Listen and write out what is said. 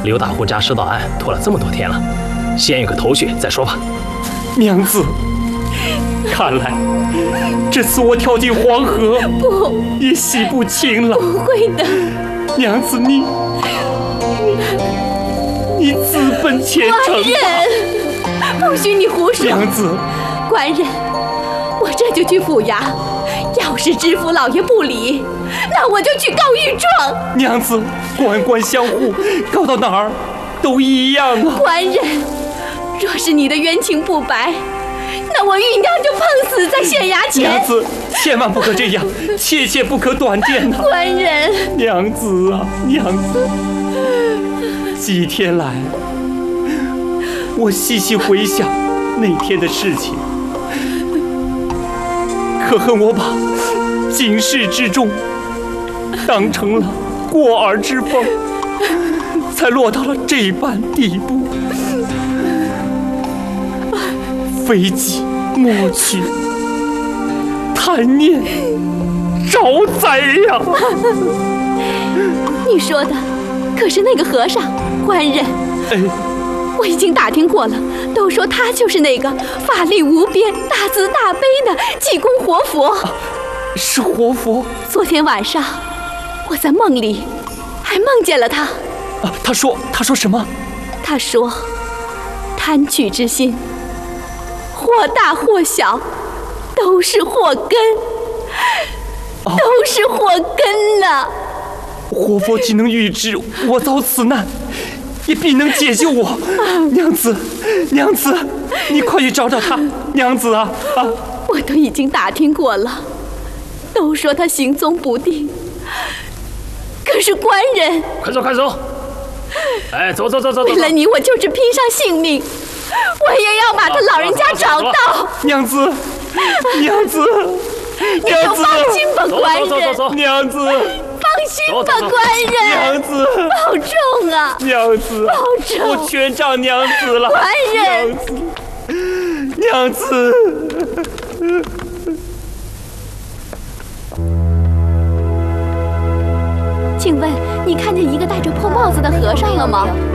刘大户家失盗案拖了这么多天了，先有个头绪再说吧。 娘子，看来这次我跳进黄河也洗不清了。 不会的， 娘子你自奔前程吧。 官人，不许你胡说。 娘子， 官人，我这就去府衙。要是知府老爷不理，那我就去告御状。 娘子，官官相护，告到哪儿都一样啊。 官人，若是你的冤情不白，那我玉娘就碰死在县衙前。 娘子，千万不可这样，切切不可短见呐。 官人， 娘子啊，娘子，几天来，我细细回想那天的事情，可恨我把警世之重当成了过耳之风，才落到了这般地步。非己莫去，贪念招灾呀！ 你说的可是那个和尚？官人，我已经打听过了，都说他就是那个法力无边、大慈大悲的济公活佛。 是活佛？ 昨天晚上我在梦里还梦见了他。 他说什么？ 他说，贪取之心，或大或小，都是祸根，都是祸根呐！ 活佛既能预知我遭此难，也必能解救我。娘子，娘子，你快去找找他。娘子啊！ 我都已经打听过了，都说他行踪不定。可是官人， 快走快走！走！ 为了你，我就是拼上性命，我也要把他老人家找到。 娘子，娘子， 你就放心吧，官人。 走！ 娘子， 放心吧，官人。 娘子， 保重啊！ 娘子， 保重！ 我全仗娘子了。 官人， 娘子。 请问你看见一个戴着破帽子的和尚了吗？